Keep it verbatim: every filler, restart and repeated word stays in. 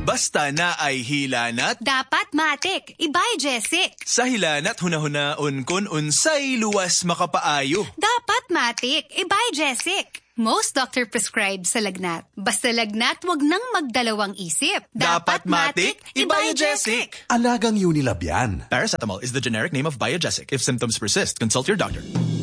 Basta na ay hilanat. Dapat matik, iBiogesic. Sa hilanat hunahuna-on kun unsay luwas makapaayo. Dapat matik, iBiogesic. Most doctor prescribe sa lagnat. Basta lagnat, wag nang magdalawang isip. Dapat matik, iBiogesic. Alagang Unilab yan. Paracetamol is the generic name of Biogesic. If symptoms persist, consult your doctor.